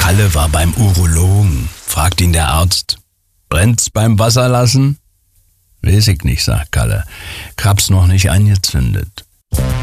Kalle war beim Urologen. Fragt ihn der Arzt. Brennt's beim Wasserlassen? Weiß ich nicht, sagt Kalle. Ich hab's noch nicht angezündet.